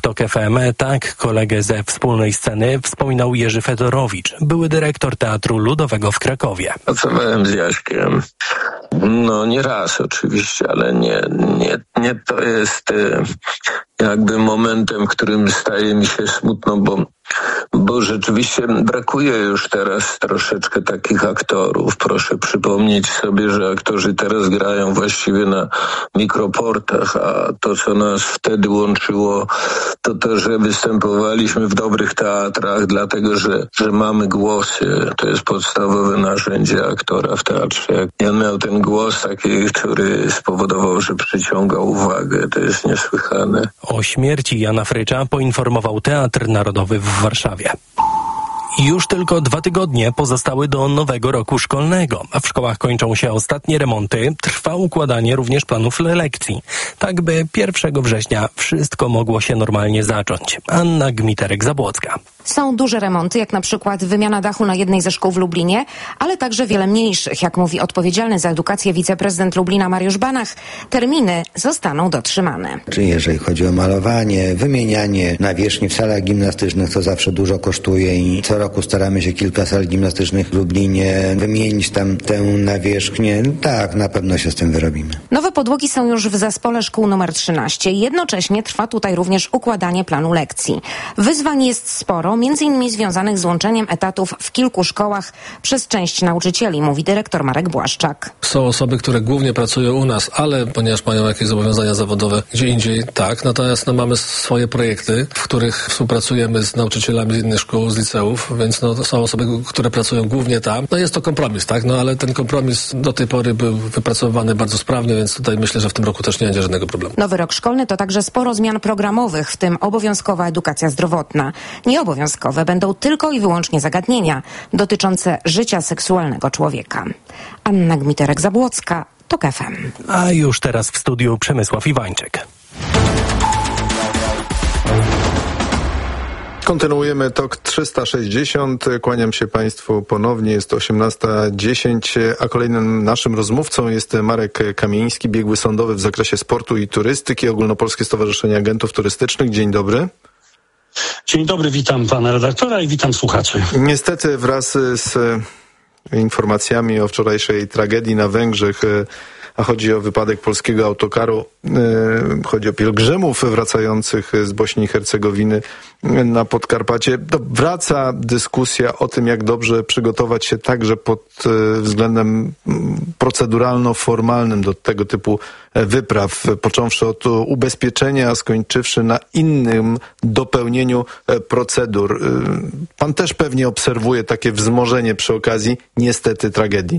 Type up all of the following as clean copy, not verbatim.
TOK FM. Tak kolegę ze wspólnej sceny wspominał Jerzy Fedorowicz, były dyrektor Teatru Ludowego w Krakowie. Pracowałem z Jaśkiem. No nie raz oczywiście, ale nie to jest jakby momentem, w którym staje mi się smutno, bo rzeczywiście brakuje już teraz troszeczkę takich aktorów. Proszę przypomnieć sobie, że aktorzy teraz grają właściwie na mikroportach, a to, co nas wtedy łączyło, to, że występowaliśmy w dobrych teatrach, dlatego, że mamy głosy. To jest podstawowe narzędzie aktora w teatrze. On miał ten głos taki, który spowodował, że przyciągał uwagę. To jest niesłychane. O śmierci Jana Frycza poinformował Teatr Narodowy w Warszawie. Już tylko 2 tygodnie pozostały do nowego roku szkolnego. W szkołach kończą się ostatnie remonty. Trwa układanie również planów lekcji. Tak by 1 września wszystko mogło się normalnie zacząć. Anna Gmiterek-Zabłocka. Są duże remonty, jak na przykład wymiana dachu na jednej ze szkół w Lublinie, ale także wiele mniejszych. Jak mówi odpowiedzialny za edukację wiceprezydent Lublina Mariusz Banach, terminy zostaną dotrzymane. Czyli jeżeli chodzi o malowanie, wymienianie nawierzchni w salach gimnastycznych, to zawsze dużo kosztuje i co roku staramy się kilka sal gimnastycznych w Lublinie wymienić tam tę nawierzchnię. Tak, na pewno się z tym wyrobimy. Nowe podłogi są już w zespole szkół nr 13. Jednocześnie trwa tutaj również układanie planu lekcji. Wyzwań jest sporo, między innymi związanych z łączeniem etatów w kilku szkołach przez część nauczycieli, mówi dyrektor Marek Błaszczak. Są osoby, które głównie pracują u nas, ale ponieważ mają jakieś zobowiązania zawodowe gdzie indziej, tak. Natomiast mamy swoje projekty, w których współpracujemy z nauczycielami z innych szkół, z liceów, więc to są osoby, które pracują głównie tam. Jest to kompromis, tak? Ale ten kompromis do tej pory był wypracowywany bardzo sprawnie, więc tutaj myślę, że w tym roku też nie będzie żadnego problemu. Nowy rok szkolny to także sporo zmian programowych, w tym obowiązkowa edukacja zdrowotna. Nieobowiązkowe będą tylko i wyłącznie zagadnienia dotyczące życia seksualnego człowieka. Anna Gmiterek-Zabłocka, TOK FM. A już teraz w studiu Przemysław Iwańczyk. Kontynuujemy TOK 360. Kłaniam się Państwu ponownie. Jest 18:10, a kolejnym naszym rozmówcą jest Marek Kamieński, biegły sądowy w zakresie sportu i turystyki, Ogólnopolskie Stowarzyszenie Agentów Turystycznych. Dzień dobry. Dzień dobry, witam pana redaktora i witam słuchaczy. Niestety wraz z informacjami o wczorajszej tragedii na Węgrzech, a chodzi o wypadek polskiego autokaru, chodzi o pielgrzymów wracających z Bośni i Hercegowiny na Podkarpacie. Wraca dyskusja o tym, jak dobrze przygotować się także pod względem proceduralno-formalnym do tego typu wypraw, począwszy od ubezpieczenia, a skończywszy na innym dopełnieniu procedur. Pan też pewnie obserwuje takie wzmożenie przy okazji niestety tragedii.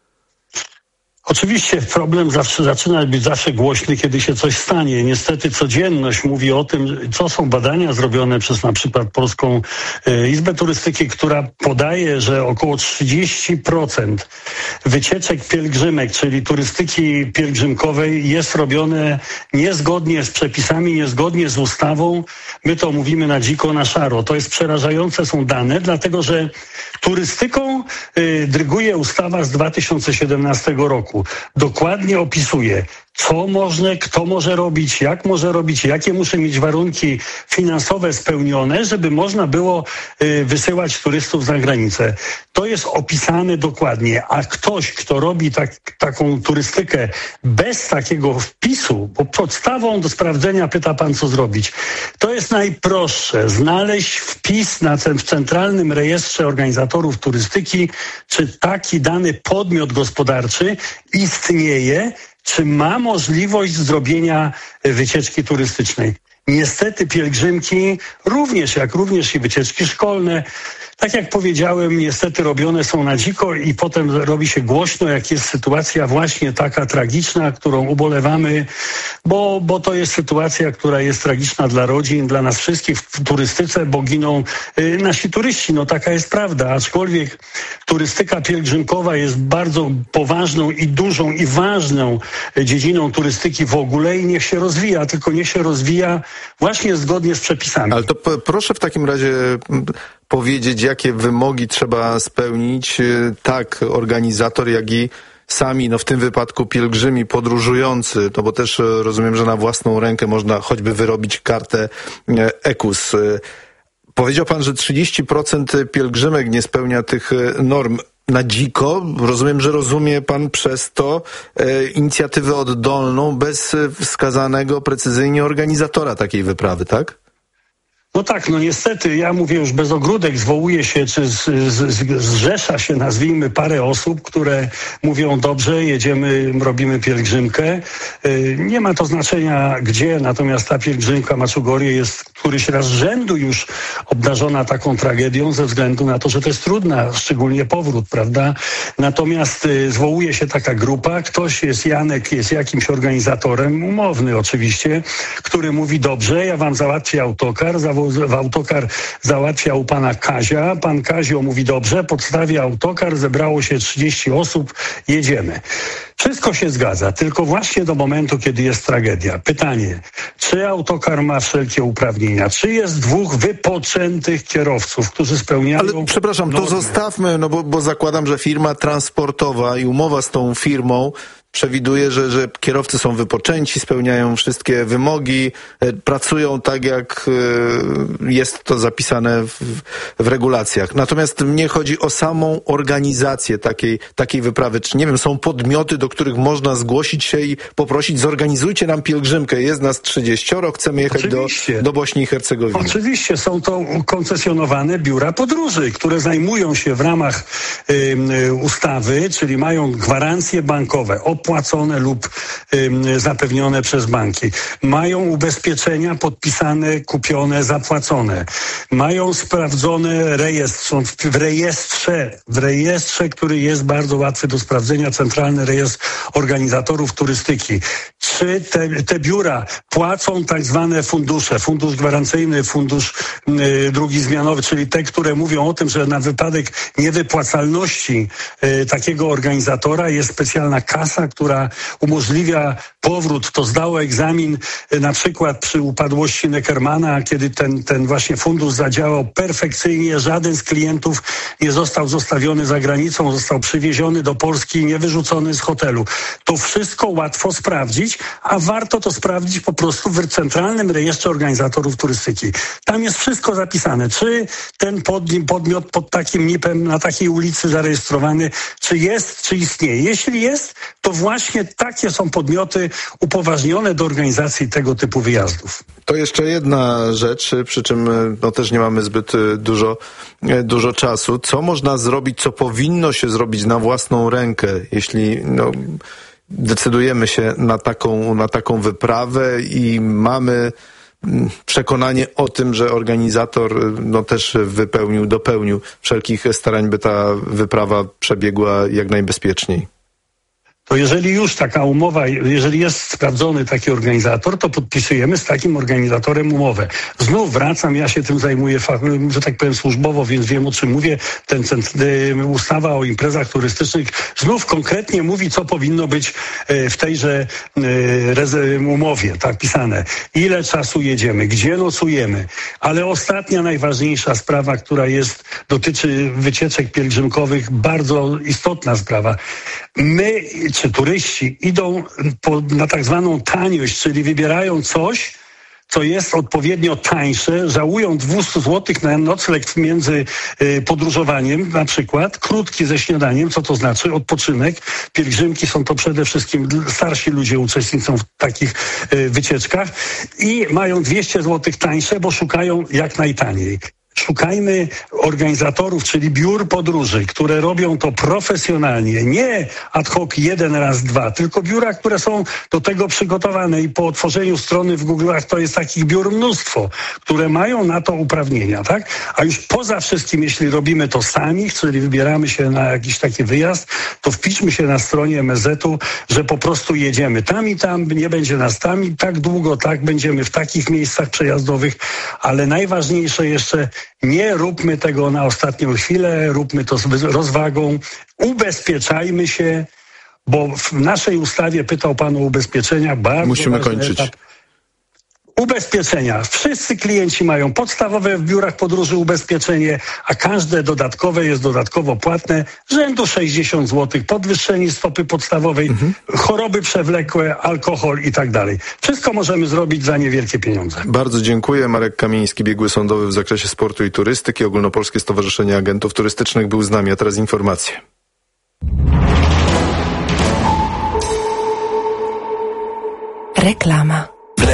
Oczywiście problem zaczyna być zawsze głośny, kiedy się coś stanie. Niestety codzienność mówi o tym, co są badania zrobione przez na przykład Polską Izbę Turystyki, która podaje, że około 30% wycieczek pielgrzymek, czyli turystyki pielgrzymkowej jest robione niezgodnie z przepisami, niezgodnie z ustawą. My to mówimy na dziko, na szaro. To jest przerażające, są dane, dlatego że turystyką dryguje ustawa z 2017 roku. Dokładnie opisuje, co można, kto może robić, jakie muszą mieć warunki finansowe spełnione, żeby można było wysyłać turystów za granicę. To jest opisane dokładnie, a ktoś, kto robi taką turystykę bez takiego wpisu, bo podstawą do sprawdzenia pyta pan, co zrobić. To jest najprostsze, znaleźć wpis w Centralnym Rejestrze Organizatorów Turystyki, czy taki dany podmiot gospodarczy istnieje, czy ma możliwość zrobienia wycieczki turystycznej. Niestety pielgrzymki również i wycieczki szkolne, tak jak powiedziałem, niestety robione są na dziko i potem robi się głośno, jak jest sytuacja właśnie taka tragiczna, którą ubolewamy, bo to jest sytuacja, która jest tragiczna dla rodzin, dla nas wszystkich w turystyce, bo giną nasi turyści. No taka jest prawda, aczkolwiek turystyka pielgrzymkowa jest bardzo poważną i dużą i ważną dziedziną turystyki w ogóle i niech się rozwija, tylko niech się rozwija właśnie zgodnie z przepisami. Ale to proszę w takim razie powiedzieć, jakie wymogi trzeba spełnić tak organizator, jak i sami, no w tym wypadku pielgrzymi podróżujący, no bo też rozumiem, że na własną rękę można choćby wyrobić kartę EKUS. Powiedział pan, że 30% pielgrzymek nie spełnia tych norm na dziko. Rozumiem, że rozumie pan przez to inicjatywę oddolną bez wskazanego precyzyjnie organizatora takiej wyprawy, tak? No tak, no niestety, ja mówię już bez ogródek, zwołuje się, czy zrzesza się, nazwijmy, parę osób, które mówią, dobrze, jedziemy, robimy pielgrzymkę. Nie ma to znaczenia gdzie, natomiast ta pielgrzymka Maczugorje jest któryś raz z rzędu już obdarzona taką tragedią ze względu na to, że to jest trudna, szczególnie powrót, prawda? Natomiast zwołuje się taka grupa, ktoś jest, Janek jest jakimś organizatorem, umowny oczywiście, który mówi, dobrze, ja wam załatwię autokar, autokar załatwia u pana Kazia. Pan Kazio mówi, dobrze, podstawia autokar, zebrało się 30 osób, jedziemy. Wszystko się zgadza, tylko właśnie do momentu, kiedy jest tragedia. Pytanie, czy autokar ma wszelkie uprawnienia? Czy jest dwóch wypoczętych kierowców, którzy spełniają... Ale przepraszam, to zostawmy, no bo zakładam, że firma transportowa i umowa z tą firmą przewiduje, że kierowcy są wypoczęci, spełniają wszystkie wymogi, pracują tak, jak jest to zapisane w regulacjach. Natomiast mnie chodzi o samą organizację takiej wyprawy. Czy, nie wiem, są podmioty, do których można zgłosić się i poprosić, zorganizujcie nam pielgrzymkę. Jest nas 30, chcemy jechać do Bośni i Hercegowiny. Oczywiście, są to koncesjonowane biura podróży, które zajmują się w ramach ustawy, czyli mają gwarancje bankowe, opłacone lub zapewnione przez banki. Mają ubezpieczenia podpisane, kupione, zapłacone. Mają sprawdzony rejestr, są w rejestrze, który jest bardzo łatwy do sprawdzenia, Centralny Rejestr Organizatorów Turystyki. Czy te biura płacą tak zwane fundusze, fundusz gwarancyjny, fundusz drugi zmianowy, czyli te, które mówią o tym, że na wypadek niewypłacalności takiego organizatora jest specjalna kasa, która umożliwia powrót. To zdało egzamin na przykład przy upadłości Neckermana, kiedy ten właśnie fundusz zadziałał perfekcyjnie. Żaden z klientów nie został zostawiony za granicą, został przywieziony do Polski i nie wyrzucony z hotelu. To wszystko łatwo sprawdzić, a warto to sprawdzić po prostu w Centralnym Rejestrze Organizatorów Turystyki. Tam jest wszystko zapisane. Czy ten podmiot pod takim NIP-em na takiej ulicy zarejestrowany, czy jest, czy istnieje. Jeśli jest, to właśnie takie są podmioty upoważnione do organizacji tego typu wyjazdów. To jeszcze jedna rzecz, przy czym no, też nie mamy zbyt dużo czasu. Co można zrobić, co powinno się zrobić na własną rękę, jeśli decydujemy się na taką wyprawę i mamy przekonanie o tym, że organizator też dopełnił wszelkich starań, by ta wyprawa przebiegła jak najbezpieczniej? To jeżeli już taka umowa, jeżeli jest sprawdzony taki organizator, to podpisujemy z takim organizatorem umowę. Znów wracam, ja się tym zajmuję, że tak powiem, służbowo, więc wiem, o czym mówię. Ustawa o imprezach turystycznych znów konkretnie mówi, co powinno być w tejże umowie, tak pisane. Ile czasu jedziemy, gdzie nocujemy. Ale ostatnia, najważniejsza sprawa, która dotyczy wycieczek pielgrzymkowych, bardzo istotna sprawa. My, czy turyści, idą na tak zwaną taniość, czyli wybierają coś, co jest odpowiednio tańsze, żałują 200 zł na nocleg między podróżowaniem, na przykład, krótki ze śniadaniem, co to znaczy? Odpoczynek. Pielgrzymki są to przede wszystkim starsi ludzie uczestniczą w takich wycieczkach i mają 200 zł tańsze, bo szukają jak najtaniej. Szukajmy organizatorów, czyli biur podróży, które robią to profesjonalnie, nie ad hoc jeden raz, dwa, tylko biura, które są do tego przygotowane i po otworzeniu strony w Google'ach to jest takich biur mnóstwo, które mają na to uprawnienia, tak? A już poza wszystkim, jeśli robimy to sami, czyli wybieramy się na jakiś taki wyjazd, to wpiszmy się na stronie MSZ-u, że po prostu jedziemy tam i tam, nie będzie nas tam i tak długo, tak, będziemy w takich miejscach przejazdowych, ale najważniejsze jeszcze, nie róbmy tego na ostatnią chwilę, róbmy to z rozwagą, ubezpieczajmy się, bo w naszej ustawie, pytał pan o ubezpieczenia, bardzo musimy kończyć. Ubezpieczenia. Wszyscy klienci mają podstawowe w biurach podróży ubezpieczenie, a każde dodatkowe jest dodatkowo płatne, rzędu 60 zł, podwyższenie stopy podstawowej, choroby przewlekłe, alkohol i tak dalej. Wszystko możemy zrobić za niewielkie pieniądze. Bardzo dziękuję. Marek Kamiński, biegły sądowy w zakresie sportu i turystyki. Ogólnopolskie Stowarzyszenie Agentów Turystycznych był z nami, a teraz informacje. Reklama.